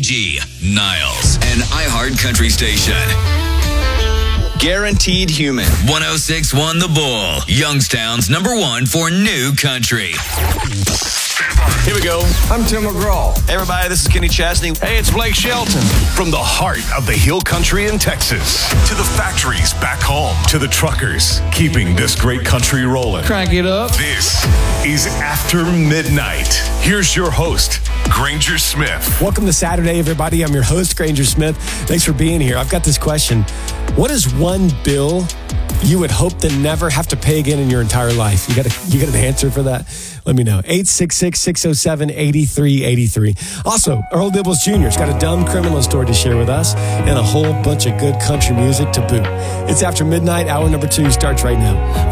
KG, Niles, and iHeart Country Station. Guaranteed Human. 106.1 The Bull, Youngstown's #1 for new country. Here we go. I'm Tim McGraw. Hey, everybody, this is Kenny Chesney. Hey, it's Blake Shelton. From the heart of the hill country in Texas to the factories back home to the truckers keeping this great country rolling. Crank it up. This is After Midnight. Here's your host, Granger Smith. Welcome to Saturday, everybody. I'm your host, Granger Smith. Thanks for being here. I've got this question. What is one bill you would hope to never have to pay again in your entire life? You got an answer for that? Let me know. 866-607-8383. Also, Earl Dibbles Jr.'s got a dumb criminal story to share with us and a whole bunch of good country music to boot. It's After Midnight. Hour number 2 starts right now.